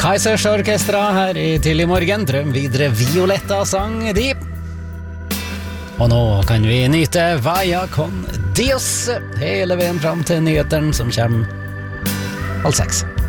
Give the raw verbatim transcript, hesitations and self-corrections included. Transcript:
Kaizers Orkestra her i Tidlig morgen. Drøm videre, Violetta sang de. Og nå kan vi nyte Vaya con Dios hele veien fram til nyheteren som kommer halv seks.